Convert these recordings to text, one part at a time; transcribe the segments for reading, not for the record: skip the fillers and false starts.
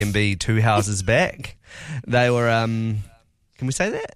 and be two houses back. They were, can we say that?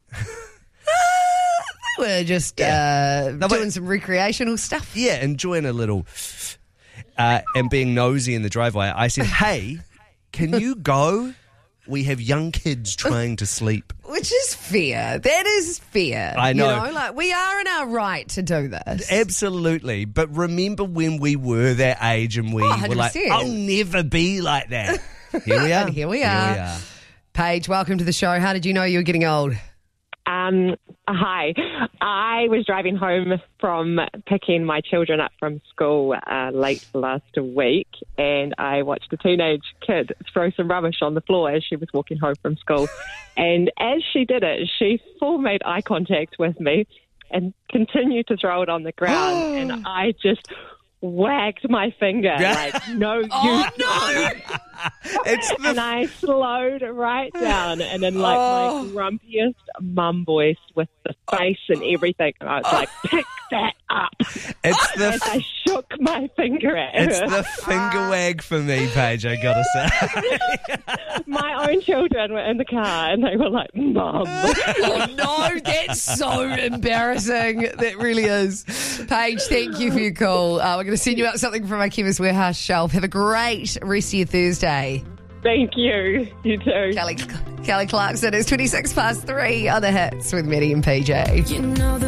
We're just doing some recreational stuff. Yeah, enjoying a little and being nosy in the driveway. I said, hey, can you go? We have young kids trying to sleep. Which is fair. That is fair. I know. You know, like, we are in our right to do this. Absolutely. But remember when we were that age and we were like, I'll never be like that. Here we are. And here we are. Paige, welcome to the show. How did you know you were getting old? Hi. I was driving home from picking my children up from school late last week, and I watched a teenage kid throw some rubbish on the floor as she was walking home from school. And as she did it, she full made eye contact with me and continued to throw it on the ground. And I just wagged my finger like, no, you don't. And I slowed right down, and in like my grumpiest mum voice with the face and everything, and I was like, pick that up. As I shook my finger at her. It's the finger wag for me, Paige, I gotta say. My own children were in the car and they were like, Mum. Oh no, that's so embarrassing. That really is. Paige, thank you for your call. We're going to send you out something from our Chemist Warehouse shelf. Have a great rest of your Thursday. Thank you. You too. Kelly Clarkson is 3 on the Hits with Maddie and PJ. You know